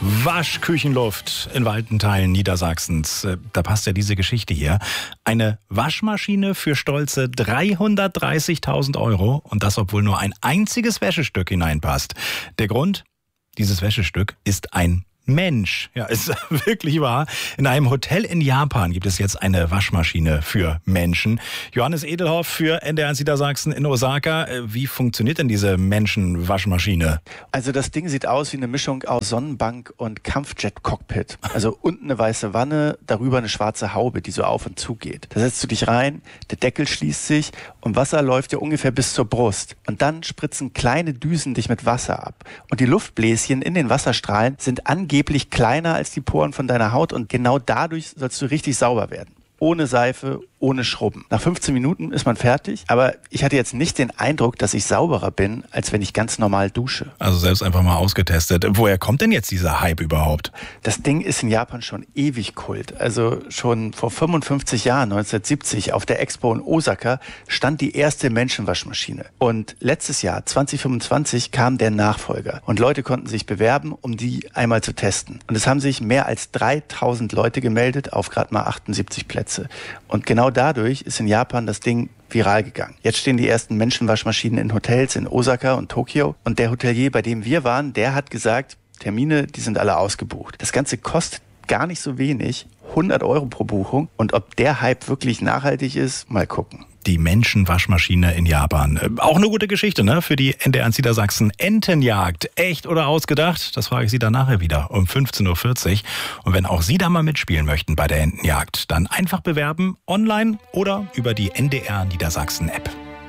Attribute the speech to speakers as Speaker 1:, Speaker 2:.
Speaker 1: Waschküchenluft in weiten Teilen Niedersachsens. Da passt ja diese Geschichte hier. Eine Waschmaschine für stolze 330.000 Euro und das, obwohl nur ein einziges Wäschestück hineinpasst. Der Grund? Dieses Wäschestück ist ein Mensch. Ja, ist wirklich wahr. In einem Hotel in Japan gibt es jetzt eine Waschmaschine für Menschen. Johannes Edelhoff für NDR Niedersachsen in Osaka. Wie funktioniert denn diese Menschenwaschmaschine?
Speaker 2: Also das Ding sieht aus wie eine Mischung aus Sonnenbank und Kampfjet-Cockpit. Also unten eine weiße Wanne, darüber eine schwarze Haube, die so auf und zu geht. Da setzt du dich rein, der Deckel schließt sich und Wasser läuft ja ungefähr bis zur Brust. Und dann spritzen kleine Düsen dich mit Wasser ab. Und die Luftbläschen in den Wasserstrahlen sind angeblich kleiner als die Poren von deiner Haut und genau dadurch sollst du richtig sauber werden. Ohne Seife, ohne Schrubben. Nach 15 Minuten ist man fertig, aber ich hatte jetzt nicht den Eindruck, dass ich sauberer bin, als wenn ich ganz normal dusche.
Speaker 1: Also selbst einfach mal ausgetestet. Woher kommt denn jetzt dieser Hype überhaupt?
Speaker 2: Das Ding ist in Japan schon ewig Kult. Also schon vor 55 Jahren, 1970, auf der Expo in Osaka, stand die erste Menschenwaschmaschine. Und letztes Jahr, 2025, kam der Nachfolger. Und Leute konnten sich bewerben, um die einmal zu testen. Und es haben sich mehr als 3.000 Leute gemeldet auf gerade mal 78 Plätze. Und genau dadurch ist in Japan das Ding viral gegangen. Jetzt stehen die ersten Menschenwaschmaschinen in Hotels in Osaka und Tokio. Und der Hotelier, bei dem wir waren, der hat gesagt, Termine, die sind alle ausgebucht. Das Ganze kostet gar nicht so wenig, 100 Euro pro Buchung. Und ob der Hype wirklich nachhaltig ist, mal gucken.
Speaker 1: Die Menschenwaschmaschine in Japan. Auch eine gute Geschichte, ne? Für die NDR Niedersachsen Entenjagd. Echt oder ausgedacht? Das frage ich Sie dann nachher wieder um 15.40 Uhr. Und wenn auch Sie da mal mitspielen möchten bei der Entenjagd, dann einfach bewerben, online oder über die NDR Niedersachsen App.